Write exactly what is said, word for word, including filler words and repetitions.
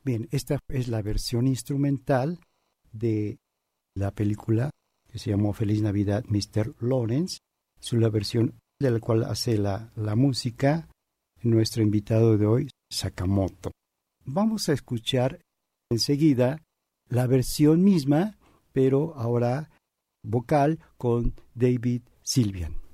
Bien, esta es la versión instrumental de la película que se llamó Feliz Navidad, mister Lawrence. Es la versión de la cual hace la, la música nuestro invitado de hoy, Sakamoto. Vamos a escuchar enseguida la versión misma, pero ahora vocal con David Sylvian.